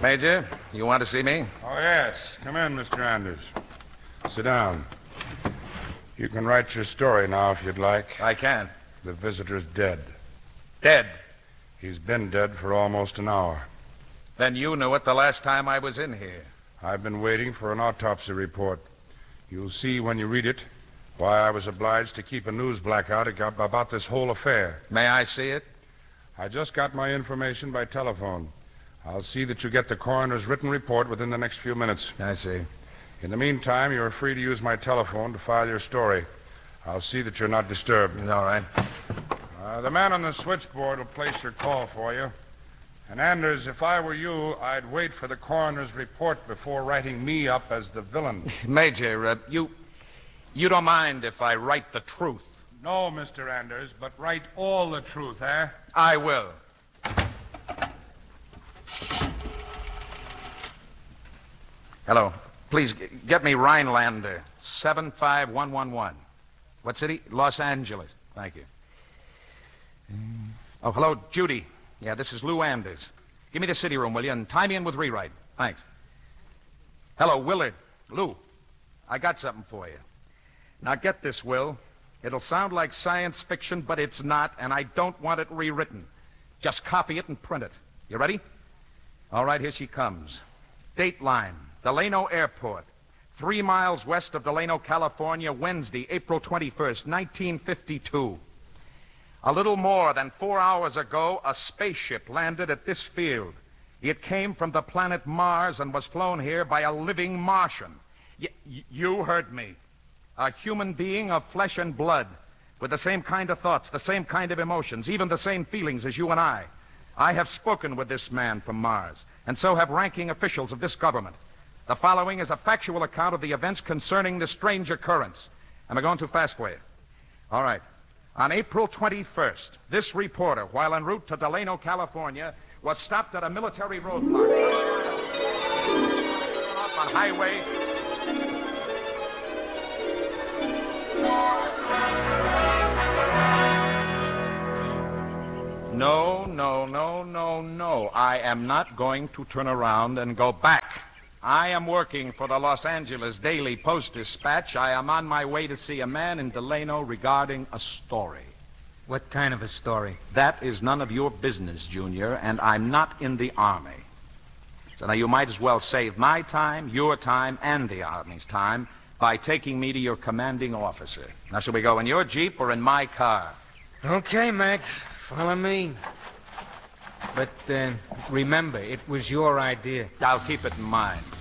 Major, you want to see me? Oh, yes. Come in, Mr. Anders. Sit down. You can write your story now if you'd like. I can. The visitor's dead. Dead? He's been dead for almost an hour. Then you knew it the last time I was in here. I've been waiting for an autopsy report. You'll see when you read it why I was obliged to keep a news blackout about this whole affair. May I see it? I just got my information by telephone. I'll see that you get the coroner's written report within the next few minutes. I see. In the meantime, you're free to use my telephone to file your story. I'll see that you're not disturbed. All right. The man on the switchboard will place your call for you. And Anders, if I were you, I'd wait for the coroner's report before writing me up as the villain. Major, you don't mind if I write the truth? No, Mr. Anders, but write all the truth, eh? I will. Hello. Please get me Rhinelander, 75111. What city? Los Angeles. Thank you. Oh, hello, Judy. Yeah, this is Lou Anders. Give me the city room, will you? And tie me in with rewrite. Thanks. Hello, Willard. Lou, I got something for you. Now get this, Will. It'll sound like science fiction, but it's not, and I don't want it rewritten. Just copy it and print it. You ready? All right, here she comes. Dateline, Delano Airport, 3 miles west of Delano, California, Wednesday, April 21st, 1952. A little more than 4 hours ago, a spaceship landed at this field. It came from the planet Mars and was flown here by a living Martian. You heard me. A human being of flesh and blood, with the same kind of thoughts, the same kind of emotions, even the same feelings as you and I. I have spoken with this man from Mars, and so have ranking officials of this government. The following is a factual account of the events concerning this strange occurrence. Am I going too fast for you? All right. On April 21st, this reporter, while en route to Delano, California, was stopped at a military roadblock. On highway. No. I am not going to turn around and go back. I am working for the Los Angeles Daily Post-Dispatch. I am on my way to see a man in Delano regarding a story. What kind of a story? That is none of your business, Junior, and I'm not in the Army. So now you might as well save my time, your time, and the Army's time by taking me to your commanding officer. Now, shall we go in your Jeep or in my car? Okay, Max. Follow me. But remember, it was your idea. I'll keep it in mind.